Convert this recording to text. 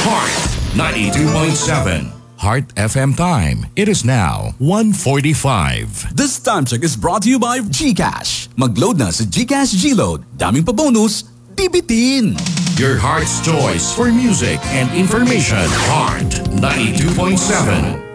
Heart 92.7. Heart FM time. It is now 1:45. This time check is brought to you by GCash. Mag-load na sa GCash G-Load. Daming pa bonus, bibitin. Your heart's choice for music and information. Heart 92.7.